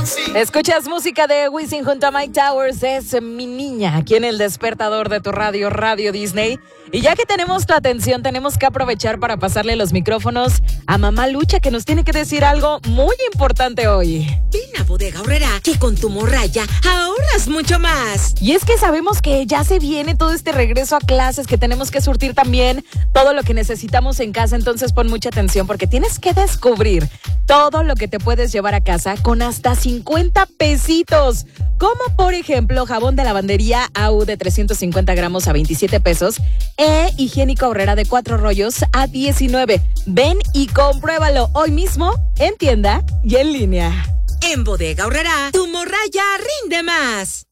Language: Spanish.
Escuchas música de Wisin junto a Mike Towers, es Mi Niña, aquí en el despertador de tu radio, Radio Disney. Y ya que tenemos tu atención, tenemos que aprovechar para pasarle los micrófonos a Mamá Lucha, que nos tiene que decir algo muy importante hoy. Ven a Bodega Aurrera, que con tu morraya ahorras mucho más. Y es que sabemos que ya se viene todo este regreso a clases, que tenemos que surtir también todo lo que necesitamos en casa. Entonces pon mucha atención porque tienes que descubrir todo lo que te puedes llevar a casa con hasta 50 pesitos. Como por ejemplo, jabón de lavandería AU de 350 gramos a 27 pesos e higiénico Aurrera de 4 rollos a 19. Ven y compruébalo hoy mismo en tienda y en línea. En Bodega Aurrera, tu morraya rinde más.